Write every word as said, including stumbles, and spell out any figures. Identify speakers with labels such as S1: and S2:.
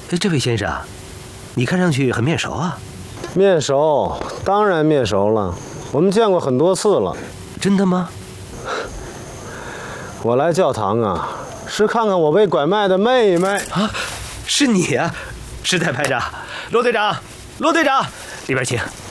S1: 这位先生，你看上去很面熟啊。
S2: 面熟，当然面熟了，我们见过很多次了。
S1: 真的吗？
S2: 我来教堂啊，是看看我被拐卖的妹妹
S1: 啊，是你啊！师太排长，罗队长，罗队长，里边请。